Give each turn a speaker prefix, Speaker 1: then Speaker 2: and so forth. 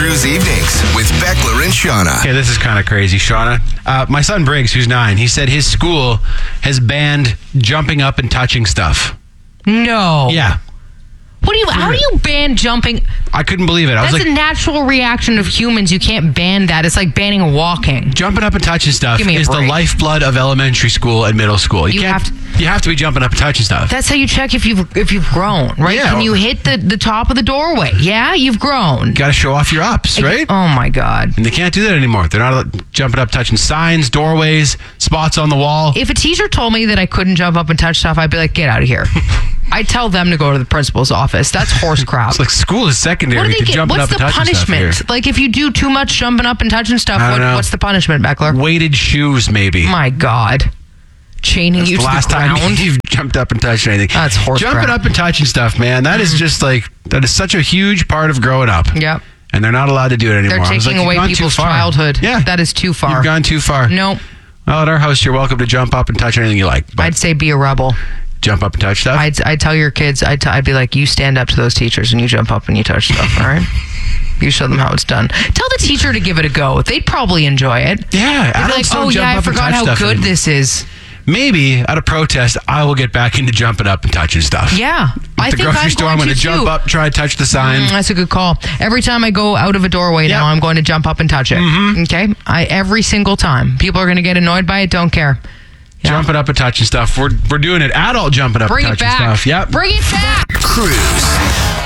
Speaker 1: Cruise Evenings with Beckler and Shauna.
Speaker 2: Okay, this is kind of crazy, Shauna. My son Briggs, who's 9, he said his school has banned jumping up and touching stuff.
Speaker 3: No.
Speaker 2: Yeah.
Speaker 3: How do you ban jumping?
Speaker 2: I couldn't believe it. I was
Speaker 3: That's
Speaker 2: like,
Speaker 3: a natural reaction of humans. You can't ban that. It's like banning walking.
Speaker 2: jumping up and touching stuff
Speaker 3: Give me a
Speaker 2: is the
Speaker 3: break.
Speaker 2: lifeblood of elementary school and middle school. You have to be jumping up and touching stuff.
Speaker 3: That's how you check if you've grown, right?
Speaker 2: Yeah.
Speaker 3: Can you hit the top of the doorway? Yeah, you've grown.
Speaker 2: Got to show off your ups, right?
Speaker 3: Oh my God.
Speaker 2: And they can't do that anymore. They're not jumping up, touching signs, doorways, spots on the wall.
Speaker 3: If a teacher told me that I couldn't jump up and touch stuff, I'd be like, get out of here. I'd tell them to go to the principal's office. That's horse crap.
Speaker 2: It's like school is secondary to jumping up
Speaker 3: What's
Speaker 2: and
Speaker 3: the
Speaker 2: touching stuff here.
Speaker 3: punishment? Like if you do too much jumping up and touching stuff,
Speaker 2: I don't know.
Speaker 3: what's the punishment, Beckler?
Speaker 2: Weighted shoes, maybe.
Speaker 3: My God. Chaining you
Speaker 2: the
Speaker 3: to
Speaker 2: last
Speaker 3: the
Speaker 2: time
Speaker 3: ground.
Speaker 2: you've jumped up and touched anything.
Speaker 3: That's horse
Speaker 2: Jumping
Speaker 3: crap.
Speaker 2: up and touching stuff, man. That is just that is such a huge part of growing up.
Speaker 3: Yep.
Speaker 2: And they're not allowed to do it anymore.
Speaker 3: They're
Speaker 2: I was
Speaker 3: taking
Speaker 2: like,
Speaker 3: away
Speaker 2: you've gone too
Speaker 3: people's
Speaker 2: far.
Speaker 3: childhood.
Speaker 2: Yeah.
Speaker 3: That is too far.
Speaker 2: You've gone too far.
Speaker 3: Nope.
Speaker 2: Well, at our house, you're welcome to jump up and touch anything you like. But
Speaker 3: I'd say be a rebel.
Speaker 2: jump up and touch stuff?
Speaker 3: I'd tell your kids, I'd be like, you stand up to those teachers and you jump up and you touch stuff, all right? You show them how it's done. Tell the teacher to give it a go. They'd probably enjoy it.
Speaker 2: Yeah.
Speaker 3: They'd be like,
Speaker 2: adults don't
Speaker 3: oh
Speaker 2: jump
Speaker 3: yeah, I
Speaker 2: up and
Speaker 3: forgot
Speaker 2: touch
Speaker 3: how
Speaker 2: stuff
Speaker 3: good
Speaker 2: anymore.
Speaker 3: this is.
Speaker 2: Maybe at a protest, I will get back into jumping up and touching stuff.
Speaker 3: Yeah.
Speaker 2: At the grocery store, I'm going to jump up, try to touch the sign.
Speaker 3: That's a good call. Every time I go out of a doorway now, I'm going to jump up and touch it.
Speaker 2: Mm-hmm.
Speaker 3: Okay? Every single time. People are going to get annoyed by it. Don't care. Yeah.
Speaker 2: Jumping up and touching stuff. We're doing it. Adult jumping up
Speaker 3: Bring
Speaker 2: and
Speaker 3: it
Speaker 2: touching
Speaker 3: back.
Speaker 2: stuff. Yep.
Speaker 3: Bring it back.
Speaker 1: Cruise.